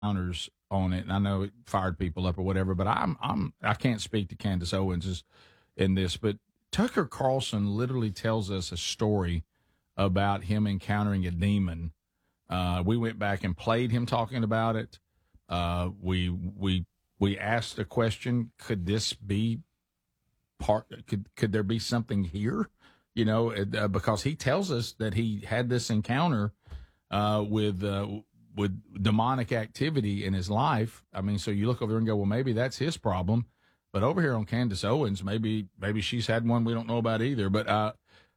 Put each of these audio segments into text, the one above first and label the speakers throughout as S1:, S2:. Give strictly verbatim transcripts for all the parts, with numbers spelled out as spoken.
S1: counters on it, and I know it fired people up or whatever, but I'm I'm I can't speak to Candace Owens in this, but Tucker Carlson literally tells us a story about him encountering a demon. Uh, we went back and played him talking about it. Uh, we we we asked the question: could this be part? Could could there be something here? You know, uh, because he tells us that he had this encounter uh, with. Uh, with demonic activity in his life. I mean, so you look over there and go, well, maybe that's his problem. But over here on Candace Owens, maybe maybe she's had one we don't know about either. But uh,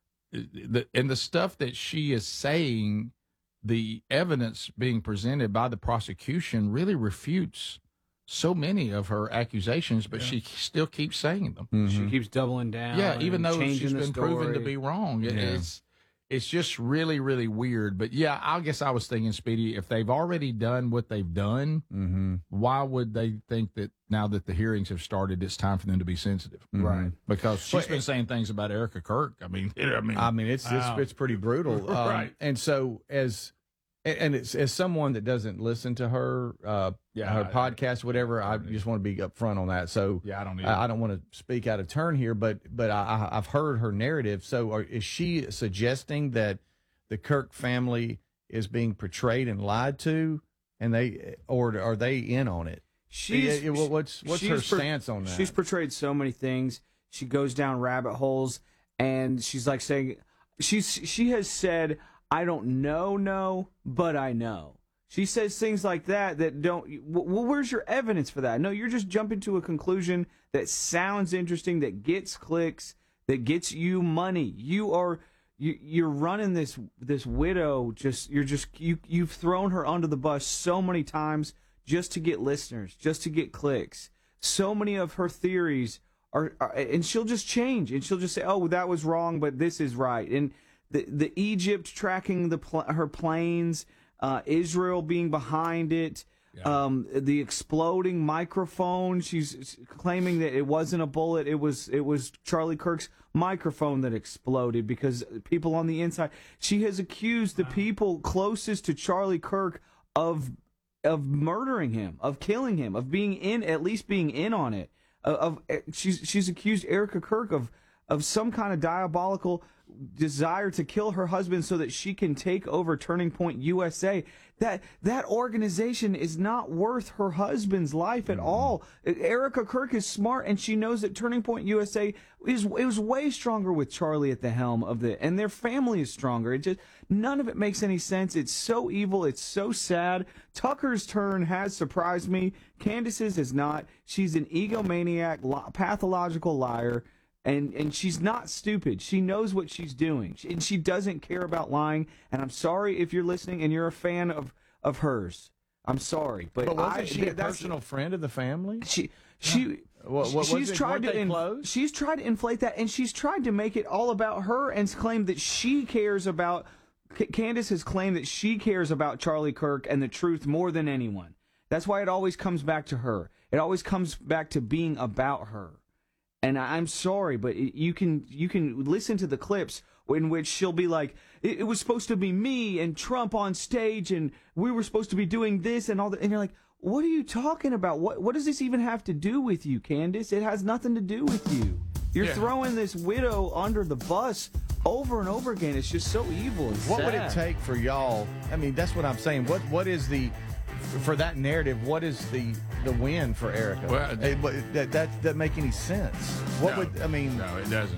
S1: the, and the stuff that she is saying, the evidence being presented by the prosecution really refutes so many of her accusations, but yeah. she still keeps saying them.
S2: Mm-hmm. She keeps doubling down.
S1: Yeah, even though she's been
S2: story.
S1: proven to be wrong. It,
S2: yeah.
S1: It's It's just really, really weird. But, yeah, I guess I was thinking, Speedy, if they've already done what they've done,
S2: mm-hmm.
S1: why would they think that now that the hearings have started, it's time for them to be sensitive?
S2: Mm-hmm. Right.
S1: Because she's but, been saying things about Erica Kirk. I mean, I mean,
S2: I mean it's, it's, it's pretty brutal. Um,
S1: right.
S2: And so as and it's as someone that doesn't listen to her, uh,
S1: yeah,
S2: her
S1: I,
S2: podcast, whatever, I, I just want to be upfront on that. So
S1: yeah, I don't
S2: I, I don't want to speak out of turn here, but but I, I've heard her narrative. So are, is she suggesting that the Kirk family is being portrayed and lied to, and they or are they in on it?
S3: She's
S2: yeah, what's what's her stance on that?
S3: She's portrayed so many things. She goes down rabbit holes, and she's like saying she's she has said, "I don't know, no, but I know." She says things like that that don't. Well, where's your evidence for that? No, you're just jumping to a conclusion that sounds interesting, that gets clicks, that gets you money. You are. You, you're running this this widow. Just you're just you you've thrown her under the bus so many times just to get listeners, just to get clicks. So many of her theories are, are and she'll just change, and she'll just say, "Oh, that was wrong, but this is right." And the the Egypt tracking the pl- her planes, uh, Israel being behind it. Yeah. Um, the exploding microphone. She's claiming that it wasn't a bullet. It was it was Charlie Kirk's microphone that exploded because people on the inside. She has accused the people closest to Charlie Kirk of of murdering him, of killing him, of being in at least being in on it. Of, of she's she's accused Erica Kirk of of some kind of diabolical desire to kill her husband so that she can take over Turning Point U S A. That that organization is not worth her husband's life at mm-hmm. all. Erica Kirk is smart, and she knows that Turning Point U S A is it was way stronger with Charlie at the helm of the, and their family is stronger. It just none of it makes any sense. It's so evil. It's so sad. Tucker's turn has surprised me. Candace's is not. She's an egomaniac, pathological liar. And and she's not stupid. She knows what she's doing. She, and she doesn't care about lying. And I'm sorry if you're listening and you're a fan of, of hers. I'm sorry. But,
S2: but wasn't
S3: I,
S2: she a personal friend of the family?
S3: She she
S2: yeah. what, what,
S3: she's
S2: it,
S3: tried to
S2: in,
S3: she's tried to inflate that, and she's tried to make it all about her and claim that she cares about Candace has claimed that she cares about Charlie Kirk and the truth more than anyone. That's why it always comes back to her. It always comes back to being about her. And I'm sorry, but you can you can listen to the clips in which she'll be like, it, it was supposed to be me and Trump on stage, and we were supposed to be doing this and all that. And you're like, what are you talking about? What what does this even have to do with you, Candace? It has nothing to do with you. You're yeah. throwing this widow under the bus over and over again. It's just so evil. It's
S2: what
S3: sad.
S2: would it take for y'all? I mean, that's what I'm saying. What what is the for that narrative? What is the the win for Erica?
S1: Well,
S2: hey, that that that make any sense? What
S1: no,
S2: would I mean?
S1: No, it doesn't.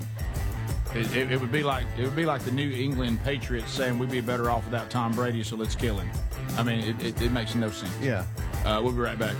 S1: It, it, it would be like it would be like the New England Patriots saying we'd be better off without Tom Brady, so let's kill him. I mean, it, it, it makes no sense.
S2: Yeah.
S1: Uh, we'll be right back.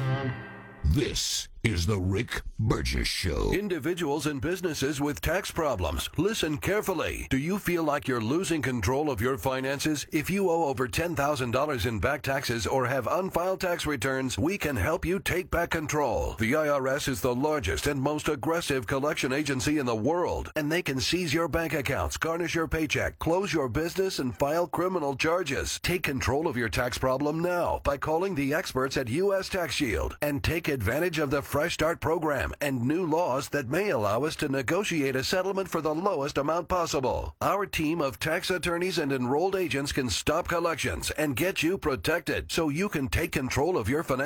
S4: This is the Rick Burgess Show. Individuals and businesses with tax problems, listen carefully. Do you feel like you're losing control of your finances? If you owe over ten thousand dollars in back taxes or have unfiled tax returns, we can help you take back control. The I R S is the largest and most aggressive collection agency in the world, and they can seize your bank accounts, garnish your paycheck, close your business, and file criminal charges. Take control of your tax problem now by calling the experts at U S Tax Shield and take advantage of the free Fresh Start program and new laws that may allow us to negotiate a settlement for the lowest amount possible. Our team of tax attorneys and enrolled agents can stop collections and get you protected so you can take control of your financial